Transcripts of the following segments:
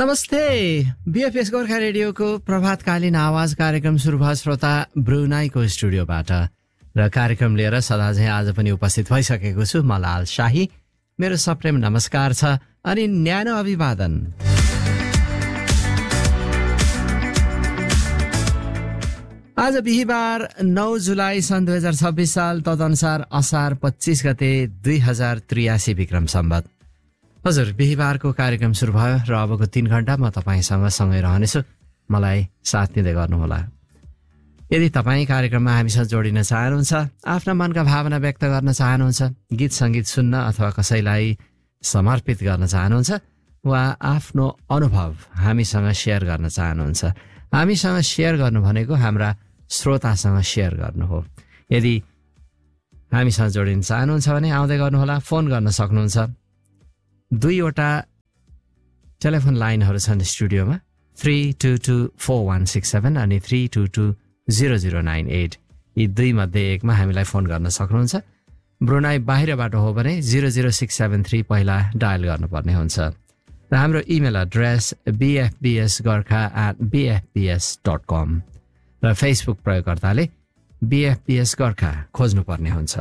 नमस्ते बीएफएस गोर्खा रेडियोको प्रभातकालीन आवाज कार्यक्रम सुरु भयो श्रोता ब्रुनाईको स्टुडियोबाट र कार्यक्रम लिएर सदा चाहिँ आज पनि उपस्थित भइसकेको छु म लाल शाही। मेरो सप्रेम नमस्कार छ अनि न्यानो अभिवादन। आज बिहीबार 9 जुलाई सन् 2026 साल तदनुसार असार 25 गते 2083 विक्रम सम्वत। हजुर बिहीबारको कार्यक्रम सुरु भयो र अबको 3 घण्टा म तपाईसँग सँगै रहनेछु। मलाई साथ दिँदै गर्नुहोला। यदि तपाईँ कार्यक्रममा हामीसँग जोडिन चाहनुहुन्छ, आफ्ना मनका भावना व्यक्त गर्न चाहनुहुन्छ, गीत सङ्गीत सुन्न अथवा कसैलाई समर्पित गर्न चाहनुहुन्छ वा आफ्नो अनुभव हामीसँग सेयर गर्न चाहनुहुन्छ, हामीसँग सेयर गर्नु भनेको हाम्रा श्रोतासँग सेयर गर्नु हो। यदि हामीसँग जोडिन चाहनुहुन्छ भने आउँदै गर्नुहोला। फोन गर्न सक्नुहुन्छ। 2 वटा टेलिफोन लाइनहरू छन् स्टुडियोमा, 3224167 अनि 3220098। यी 2 मध्ये एकमा हामीलाई फोन गर्न सक्नुहुन्छ। ब्रुनाई बाहिरबाट हो भने 00673 पहिला डायल गर्नुपर्ने हुन्छ र हाम्रो इमेल एड्रेस bfbsgorkha@bfbs.com र फेसबुक प्रयोगकर्ताले BFBS गोर्खा खोज्नुपर्ने हुन्छ।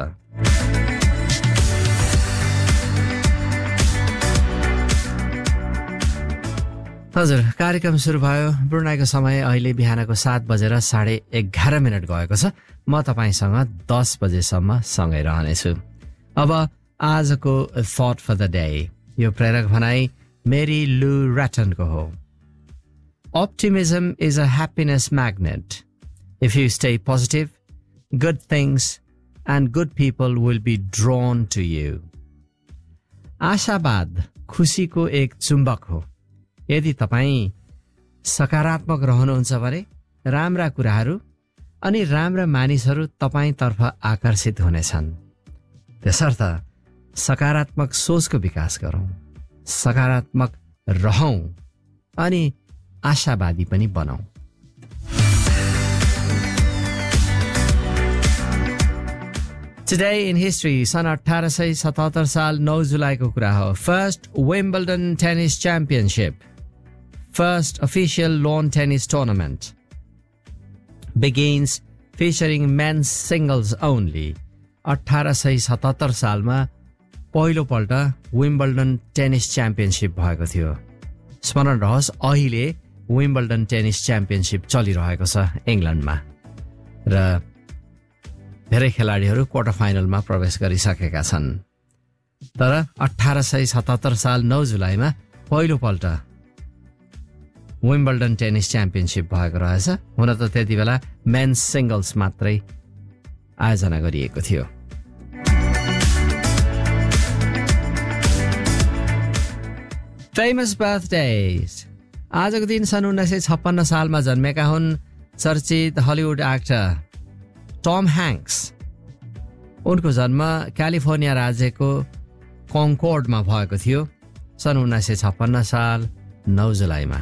हजुर कार्यक्रम सुरु भयो। ब्रुनाईको समय अहिले बिहानको 7 बजेर 11:30 गएको छ। म तपाईसँग 10 बजेसम्म सँगै रहनेछु। अब आजको थट फर द डे, यो प्रेरक भनाई मेरी लू ऱ्याटनको हो। Optimism is a happiness magnet. If you stay positive, good things and good people will be drawn to you. आशावाद खुशीको एक चुम्बक हो। यदि तपाईँ सकारात्मक रहनुहुन्छ भने राम्रा कुराहरू अनि राम्रा मानिसहरू तपाईँतर्फ आकर्षित हुनेछन्। त्यसर्थ सकारात्मक सोचको विकास गरौँ, सकारात्मक रहौँ अनि आशावादी पनि बनौँ। Today in history, सन् 1877 साल 9 जुलाईको कुरा हो। First Wimbledon Tennis Championship, first official lawn tennis tournament, begins featuring men's singles only. 1877 सालमा पहिलोपल्ट विम्बल्डन टेनिस च्याम्पियनसिप भएको थियो। स्मरण रहोस्, अहिले विम्बल्डन टेनिस च्याम्पियनसिप चलिरहेको छ इङ्ल्यान्डमा र धेरै खेलाडीहरू क्वार्टर फाइनलमा प्रवेश गरिसकेका छन्। तर 1877 साल 9 जुलाईमा पहिलोपल्ट विम्बल्डन टेनिस च्याम्पियनसिप भएको रहेछ। हुन त त्यति बेला मेन्स सिङ्गल्स मात्रै आयोजना गरिएको थियो। Famous birthdays. आजको दिन सन् 1956 सालमा जन्मेका हुन् चर्चित हलिउड एक्टर टम ह्याङ्क्स। उनको जन्म क्यालिफोर्निया राज्यको कङ्कोर्डमा भएको थियो सन् 1956 साल 9 जुलाईमा।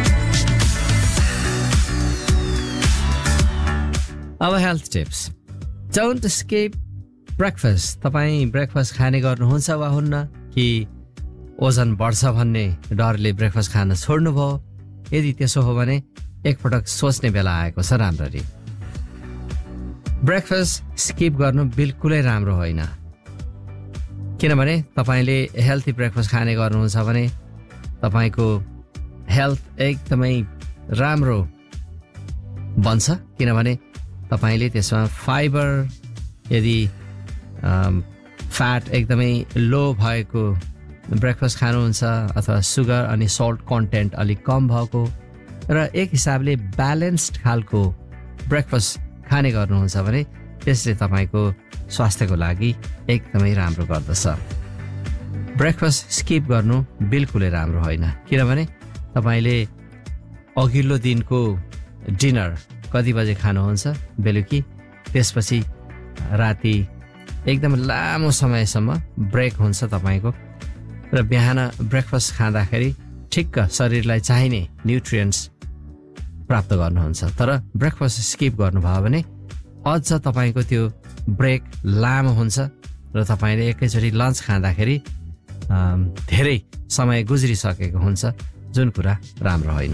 अब health tips. Don't skip breakfast. तपाईँ ब्रेकफास्ट खाने गर्नुहुन्छ वा हुन्न कि ओजन बढ्छ भन्ने डरले ब्रेकफास्ट खान छोड्नुभयो? यदि त्यसो हो भने एकपटक सोच्ने बेला आएको छ राम्ररी। ब्रेकफास्ट स्किप गर्नु बिल्कुलै राम्रो होइन, किनभने तपाईँले हेल्थी ब्रेकफास्ट खाने गर्नुहुन्छ भने तपाईँको हेल्थ एकदमै राम्रो बन्छ, किनभने तपाईँले त्यसमा फाइबर, यदि फ्याट एकदमै लो भएको ब्रेकफास्ट खानुहुन्छ अथवा सुगर अनि सल्ट कन्टेन्ट अलिक कम भएको र एक हिसाबले ब्यालेन्स्ड खालको ब्रेकफास्ट खाने गर्नुहुन्छ भने त्यसले तपाईँको स्वास्थ्यको लागि एकदमै राम्रो गर्दछ। ब्रेकफास्ट स्किप गर्नु बिल्कुलै राम्रो होइन, किनभने तपाईँले अघिल्लो दिनको डिनर कति बजे खानुहुन्छ बेलुकी, त्यसपछि राति एकदम लामो समयसम्म ब्रेक हुन्छ तपाईँको र बिहान ब्रेकफास्ट खाँदाखेरि ठिक्क शरीरलाई चाहिने न्युट्रियन्ट्स प्राप्त गर्नुहुन्छ। तर ब्रेकफास्ट स्किप गर्नुभयो भने अझ तपाईँको त्यो ब्रेक लामो हुन्छ र तपाईँले एकैचोटि लन्च खाँदाखेरि धेरै समय गुज्रिसकेको हुन्छ जुन कुरा राम्रो होइन।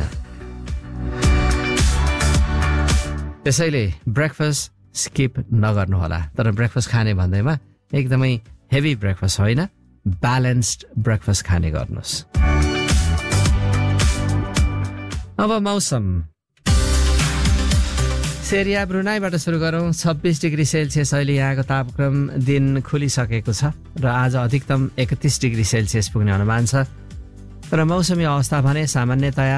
त्यसैले ब्रेकफास्ट स्किप नगर्नुहोला। तर ब्रेकफास्ट खाने भन्दैमा एकदमै हेभी ब्रेकफास्ट होइन, ब्यालेन्स्ड ब्रेकफास्ट खाने गर्नुहोस्। अब मौसम सेरिया ब्रुनाईबाट सुरु गरौँ। 26 डिग्री सेल्सियस अहिले यहाँको तापक्रम दिन खुलिसकेको छ र आज अधिकतम 31 डिग्री सेल्सियस पुग्ने अनुमान छ। तर मौसमी अवस्था भने सामान्यतया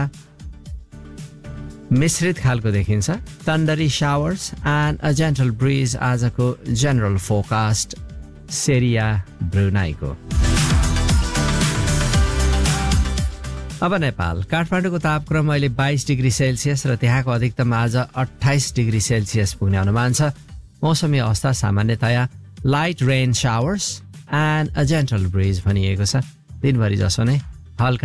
मिश्रित खालको देखिन्छ। थन्डरी showers and a gentle bridge आजको जेनरल फोरकास्ट सेरिया ब्रुनाईको। अब नेपाल काठमाडौँको तापक्रम अहिले 22 डिग्री सेल्सियस र त्यहाँको अधिकतम आज 28 डिग्री सेल्सियस पुग्ने अनुमान छ। मौसमी अवस्था सामान्यतया light rain showers and a gentle bridge भनिएको छ। दिनभरि जसो नै हल्का